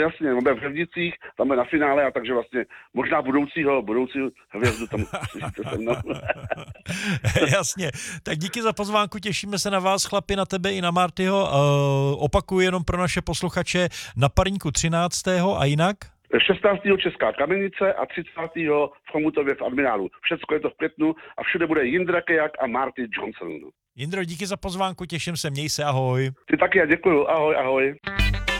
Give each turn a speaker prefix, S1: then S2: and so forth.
S1: jasně, on bude v Hřevnicích, tam je na finále, a takže vlastně možná budoucího hvězdu tam slyšíte se mnou.
S2: Jasně, tak díky za pozvánku, těšíme se na vás, chlapi, na tebe i na Martyho. Opakuju jenom pro naše posluchače, na Parníku 13. a jinak?
S1: 16. Česká Kamenice a 30. v Chomutově v Admirálu. Všecko je to v květnu a všude bude Jindra Kejak a Marty Johnson.
S2: Jindro, díky za pozvánku, těším se, měj se, ahoj.
S1: Ty taky, já děkuju, ahoj, ahoj.